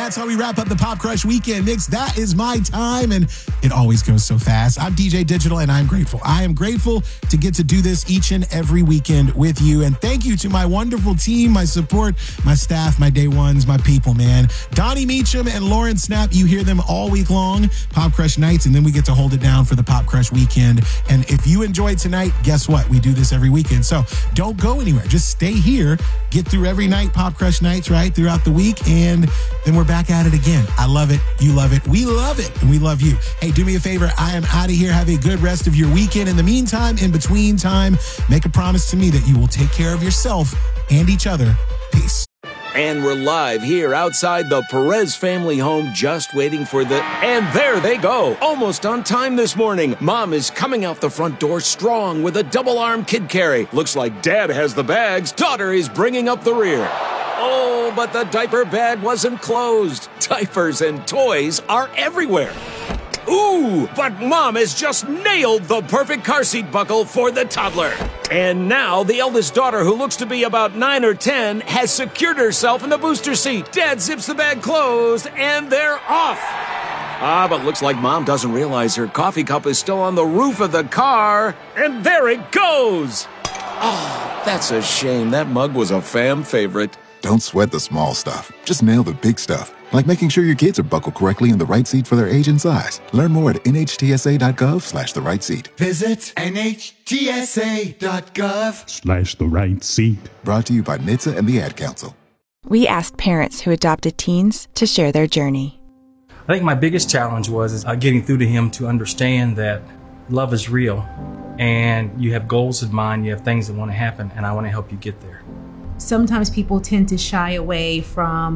that's how we wrap up the Pop Crush Weekend Mix. That is my time, and it always goes so fast. I'm DJ Digital, and I'm grateful. I am grateful to get to do this each and every weekend with you, and thank you to my wonderful team, my support, my staff, my day ones, my people, man. Donnie Meacham and Lauren Snap, you hear them all week long, Pop Crush nights, and then we get to hold it down for the Pop Crush Weekend. And if you enjoyed tonight, guess what? We do this every weekend, so don't go anywhere. Just stay here, get through every night, Pop Crush nights, right, throughout the week, and then we're back at it again. I love it. You love it. We love it. And we love you. Hey, do me a favor. I am out of here. Have a good rest of your weekend. In the meantime, in between time, make a promise to me that you will take care of yourself and each other. Peace. And we're live here outside the Perez family home, just waiting for the... And there they go, almost on time this morning. Mom is coming out the front door strong with a double-arm kid carry. Looks like Dad has the bags. Daughter is bringing up the rear. Oh, but the diaper bag wasn't closed. Diapers and toys are everywhere. Ooh, but Mom has just nailed the perfect car seat buckle for the toddler. And now the eldest daughter, who looks to be about 9 or 10, has secured herself in the booster seat. Dad zips the bag closed, and they're off. But looks like Mom doesn't realize her coffee cup is still on the roof of the car. And there it goes. Oh, that's a shame. That mug was a fam favorite. Don't sweat the small stuff. Just nail the big stuff. Like making sure your kids are buckled correctly in the right seat for their age and size. Learn more at nhtsa.gov/the right seat. Visit nhtsa.gov/the right seat. Brought to you by NHTSA and the Ad Council. We asked parents who adopted teens to share their journey. I think my biggest challenge was getting through to him to understand that love is real and you have goals in mind, you have things that want to happen, and I want to help you get there. Sometimes people tend to shy away from